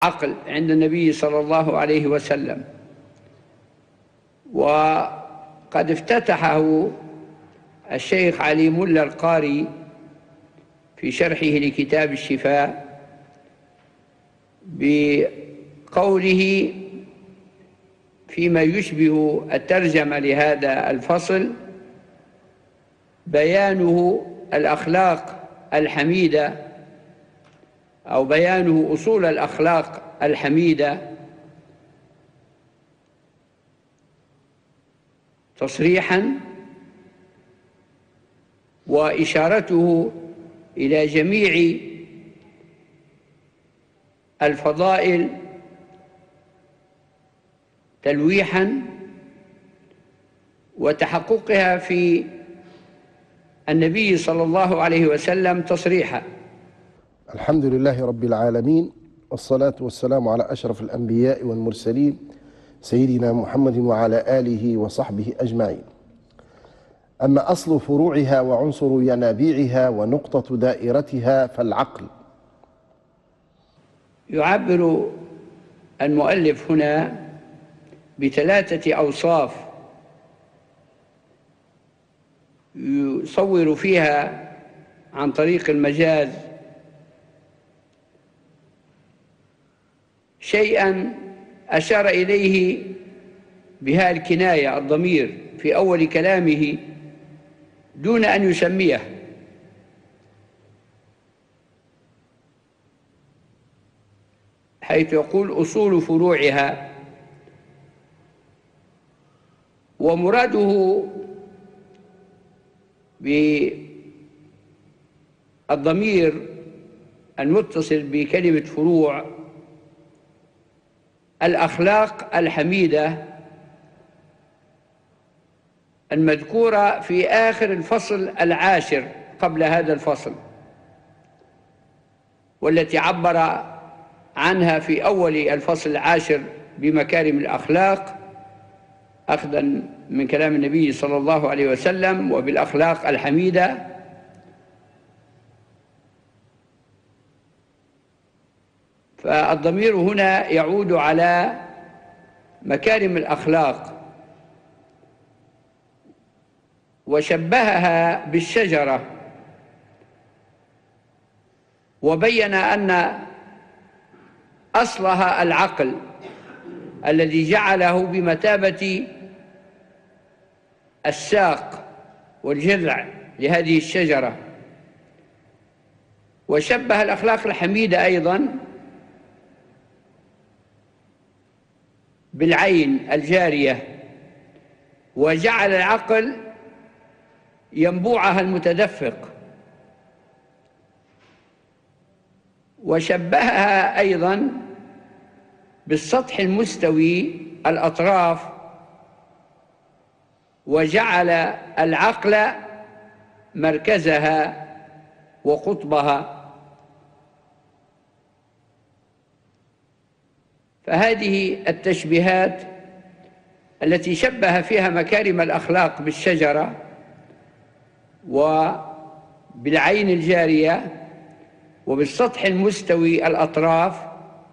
عقل عند النبي صلى الله عليه وسلم، وقد افتتحه الشيخ علي ملا القاري في شرحه لكتاب الشفاء بقوله فيما يشبه الترجمة لهذا الفصل: بيانه الأخلاق الحميدة أو بيانه أصول الأخلاق الحميدة تصريحاً، وإشارته إلى جميع الفضائل تلويحاً، وتحققها في النبي صلى الله عليه وسلم تصريحاً. الحمد لله رب العالمين، والصلاة والسلام على أشرف الأنبياء والمرسلين سيدنا محمد وعلى آله وصحبه أجمعين. أما أصل فروعها وعنصر ينابيعها ونقطة دائرتها فالعقل. يعبر المؤلف هنا بثلاثة أوصاف يصور فيها عن طريق المجاز شيئاً أشار إليه بها الكناية الضمير في أول كلامه دون أن يسميه، حيث يقول أصول فروعها، ومراده بالضمير المتصل بكلمة فروع الأخلاق الحميدة المذكورة في آخر الفصل العاشر قبل هذا الفصل، والتي عبر عنها في أول الفصل العاشر بمكارم الأخلاق أخذا من كلام النبي صلى الله عليه وسلم وبالأخلاق الحميدة. فالضمير هنا يعود على مكارم الأخلاق، وشبهها بالشجرة، وبين أن أصلها العقل الذي جعله بمثابة الساق والجذع لهذه الشجرة. وشبه الأخلاق الحميدة أيضاً بالعين الجارية، وجعل العقل ينبوعها المتدفق، وشبهها أيضاً بالسطح المستوي الأطراف، وجعل العقل مركزها وقطبها. فهذه التشبيهات التي شبه فيها مكارم الأخلاق بالشجرة وبالعين الجارية وبالسطح المستوي الأطراف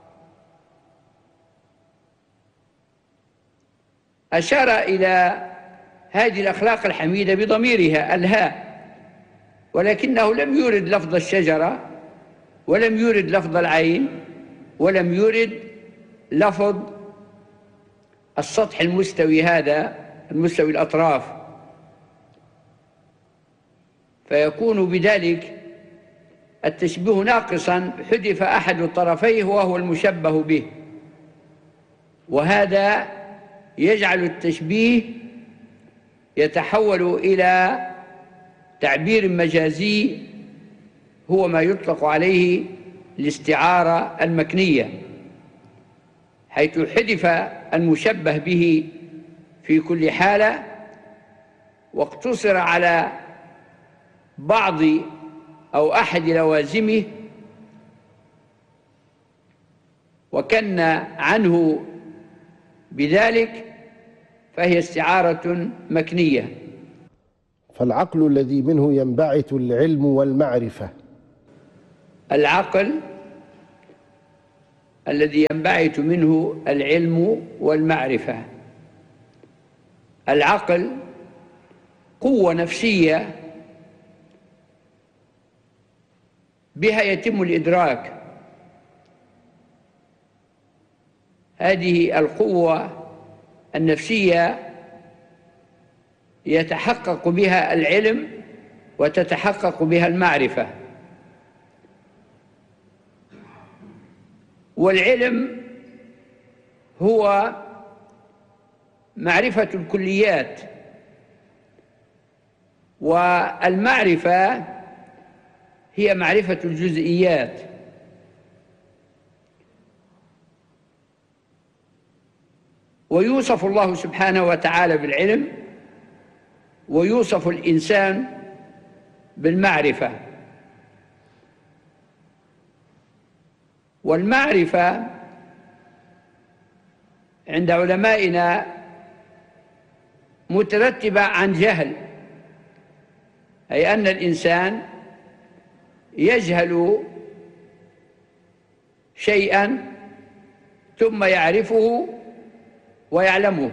أشار إلى هذه الأخلاق الحميدة بضميرها الهاء، ولكنه لم يورد لفظ الشجرة، ولم يورد لفظ العين، ولم يورد لفظ السطح المستوي هذا المستوي الأطراف، فيكون بذلك التشبيه ناقصاً، حذف أحد طرفيه وهو المشبه به، وهذا يجعل التشبيه يتحول إلى تعبير مجازي هو ما يطلق عليه الاستعارة المكنية، حيث حذف المشبه به في كل حالة واقتصر على بعض أو أحد لوازمه وكن عنه بذلك، فهي استعارة مكنية. فالعقل الذي منه ينبعث العلم والمعرفة. العقل الذي ينبعث منه العلم والمعرفة. العقل قوة نفسية بها يتم الإدراك. هذه القوة النفسية يتحقق بها العلم وتتحقق بها المعرفة. والعلم هو معرفة الكليات، والمعرفة هي معرفة الجزئيات. ويوصف الله سبحانه وتعالى بالعلم، ويوصف الإنسان بالمعرفة. والمعرفة عند علمائنا مترتبة عن جهل، أي أن الإنسان يجهل شيئا ثم يعرفه ويعلمه.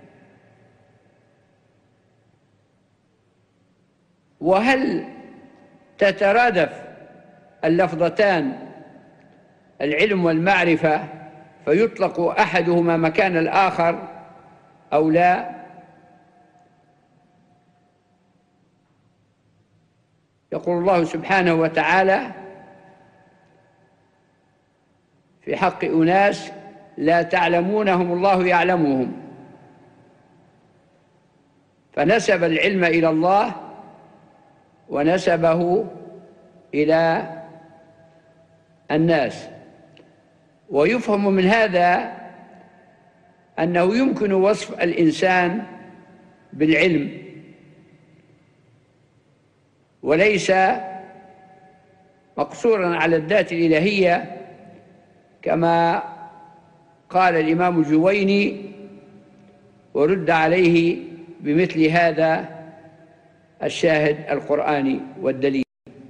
وهل تترادف اللفظتان العلم والمعرفة فيطلق أحدهما مكان الآخر أو لا؟ يقول الله سبحانه وتعالى في حق أناس لا تعلمونهم الله يعلمهم، فنسب العلم إلى الله ونسبه إلى الناس. ويفهم من هذا أنه يمكن وصف الإنسان بالعلم، وليس مقصورا على الذات الإلهية كما قال الإمام الجويني، ورد عليه بمثل هذا الشاهد القرآني والدليل.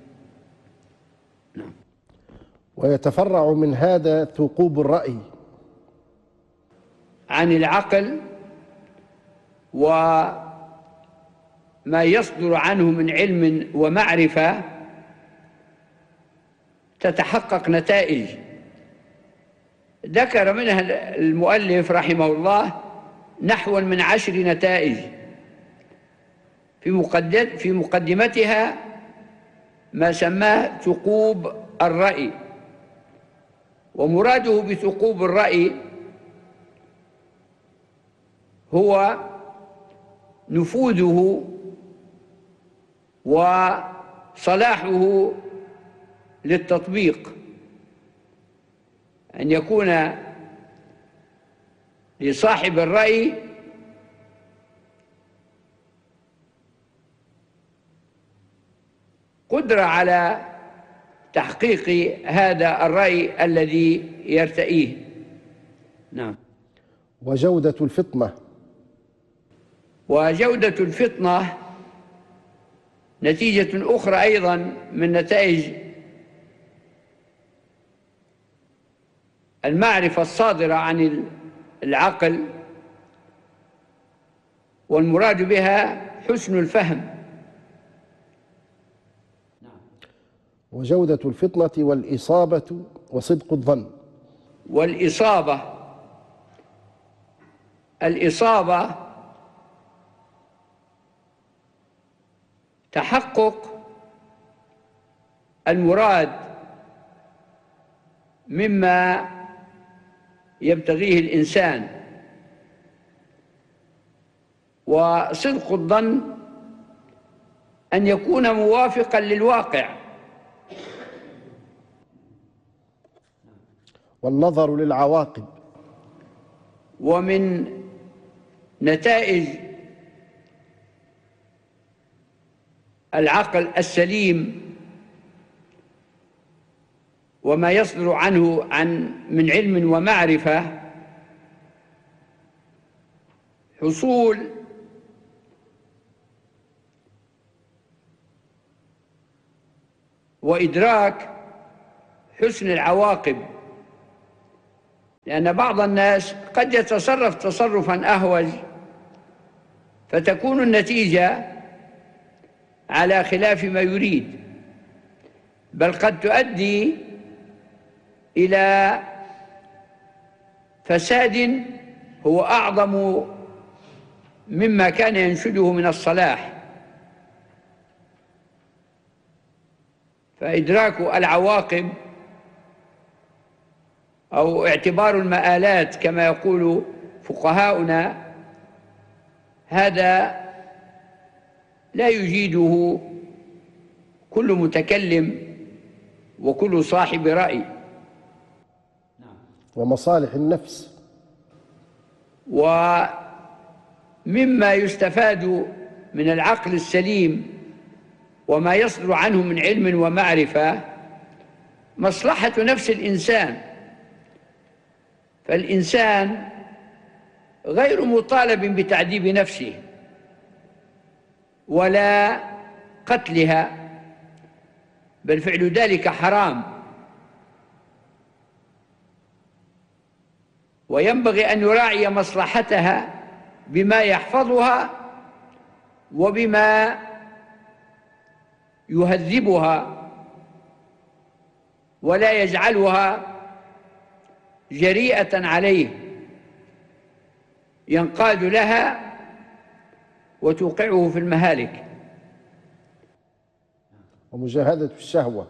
ويتفرع من هذا ثقوب الرأي عن العقل، وما يصدر عنه من علم ومعرفة تتحقق نتائج ذكر منها المؤلف رحمه الله نحو من 10 نتائج. في مقدمتها ما سماه ثقوب الرأي. ومراده بثقوب الرأي هو نفوذه وصلاحه للتطبيق، أن يكون لصاحب الرأي قدرة على تحقيق هذا الرأي الذي يرتئيه. نعم. وجودة الفطنة. وجودة الفطنة نتيجة أخرى أيضا من نتائج المعرفة الصادرة عن العقل، والمراد بها حسن الفهم. وجودة الفطنة والإصابة وصدق الظن. الإصابة تحقق المراد مما يبتغيه الإنسان. وصدق الظن أن يكون موافقا للواقع. والنظر للعواقب. ومن نتائج العقل السليم وما يصدر عنه من علم ومعرفة حصول وإدراك حسن العواقب لأن بعض الناس قد يتصرف تصرفاً أهوج فتكون النتيجة على خلاف ما يريد، بل قد تؤدي إلى فساد هو أعظم مما كان ينشده من الصلاح. فإدراك العواقب أو اعتبار المآلات كما يقول فقهاؤنا هذا لا يجيده كل متكلم وكل صاحب رأي. ومصالح النفس. ومما يستفاد من العقل السليم وما يصدر عنه من علم ومعرفة مصلحة نفس الإنسان. فالإنسان غير مطالب بتعذيب نفسه ولا قتلها، بل فعل ذلك حرام، وينبغي أن يراعي مصلحتها بما يحفظها وبما يهذبها، ولا يجعلها جريئة عليه ينقاد لها وتوقعه في المهالك. ومجاهدة الشهوة.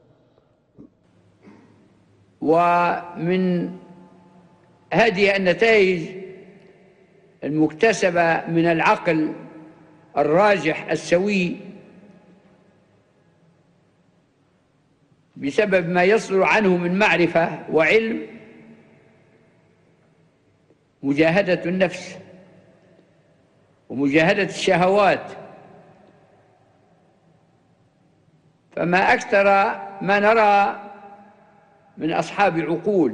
ومن هذه النتائج المكتسبة من العقل الراجح السوي بسبب ما يصدر عنه من معرفة وعلم مجاهدة النفس ومجاهدة الشهوات. فما أكثر ما نرى من أصحاب عقول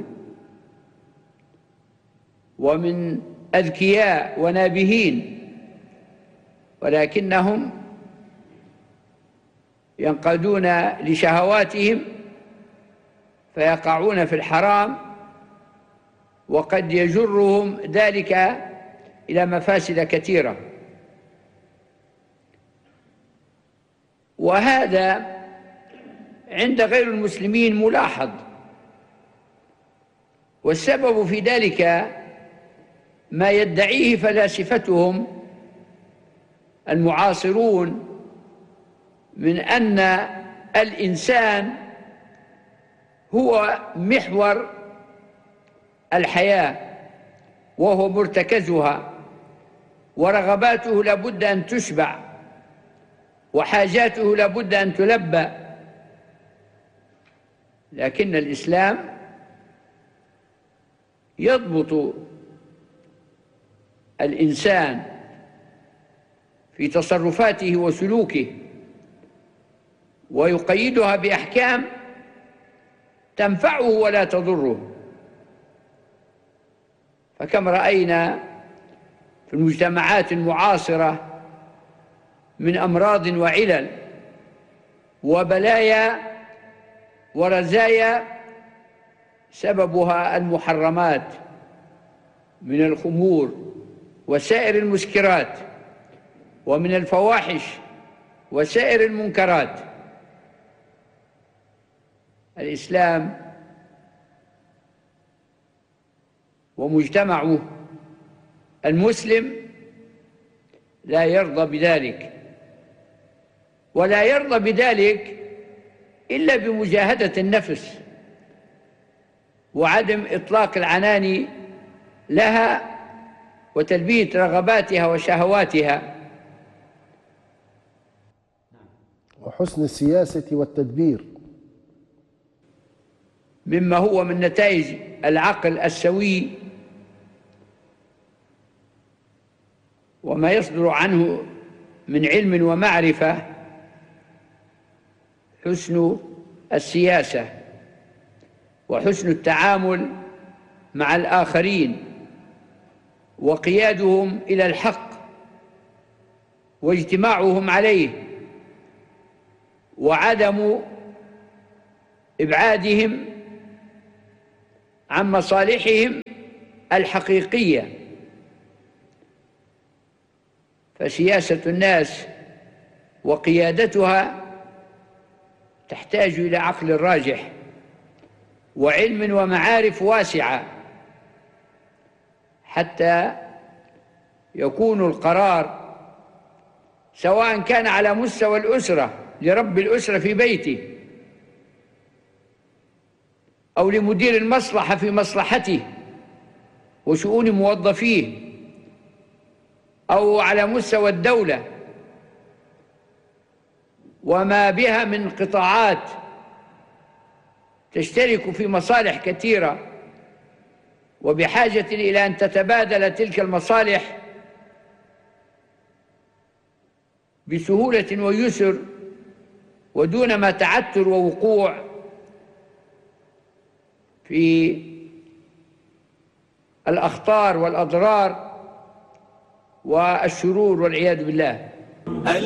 ومن أذكياء ونابهين ولكنهم ينقادون لشهواتهم فيقعون في الحرام، وقد يجرهم ذلك إلى مفاسد كثيرة. وهذا عند غير المسلمين ملاحظ، والسبب في ذلك ما يدعيه فلاسفتهم المعاصرون من أن الإنسان هو محور الحياة وهو مرتكزها، ورغباته لابد أن تشبع وحاجاته لابد أن تلبى. لكن الإسلام يضبط الإنسان في تصرفاته وسلوكه ويقيدها بأحكام تنفعه ولا تضره. فكم رأينا في المجتمعات المعاصرة من أمراض وعلل وبلايا ورزايا سببها المحرمات من الخمور وسائر المسكرات، ومن الفواحش وسائر المنكرات. الإسلام ومجتمعه المسلم لا يرضى بذلك، ولا يرضى بذلك إلا بمجاهدة النفس وعدم إطلاق العنان لها وتلبية رغباتها وشهواتها. وحسن السياسة والتدبير مما هو من نتائج العقل السوي وما يصدر عنه من علم ومعرفة حسن السياسة وحسن التعامل مع الآخرين وقيادهم إلى الحق واجتماعهم عليه وعدم إبعادهم عن مصالحهم الحقيقية. فسياسة الناس وقيادتها تحتاج إلى عقل راجح وعلم ومعارف واسعة حتى يكون القرار، سواء كان على مستوى الأسرة لرب الأسرة في بيته، أو لمدير المصلحة في مصلحته وشؤون موظفيه، أو على مستوى الدولة وما بها من قطاعات تشترك في مصالح كثيرة وبحاجة إلى أن تتبادل تلك المصالح بسهولة ويسر ودون ما تعثر ووقوع في الأخطار والأضرار والشرور والعياذ بالله.